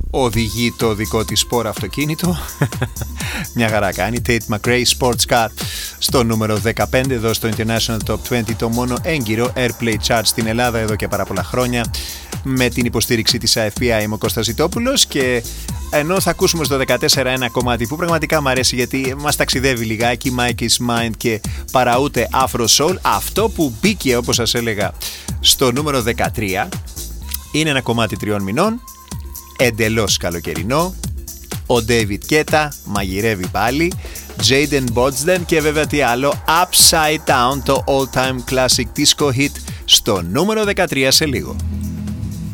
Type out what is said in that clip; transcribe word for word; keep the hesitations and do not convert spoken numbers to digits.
οδηγεί το δικό της σπορ αυτοκίνητο. Μια χαρά κάνει. Tate McRae Sports Car στο νούμερο δεκαπέντε εδώ στο International Top είκοσι, το μόνο έγκυρο Airplay Chart στην Ελλάδα εδώ και πάρα πολλά χρόνια, με την υποστήριξη της Α Εφ Πι Άι. Είμαι ο Κώστας Ζητόπουλος και ενώ θα ακούσουμε στο δεκατέσσερα ένα κομμάτι που πραγματικά μου αρέσει γιατί μας ταξιδεύει λιγάκι, Mikey's Mind και παραούτε Afro Soul, αυτό που μπήκε, όπως σας έλεγα, στο νούμερο δεκατρία είναι ένα κομμάτι τριών μηνών, εντελώς καλοκαιρινό. Ο David Guetta μαγειρεύει πάλι, Jaden Bosden και βέβαια τι άλλο, Upside Down, το all time classic disco hit στο νούμερο δεκατρία σε λίγο.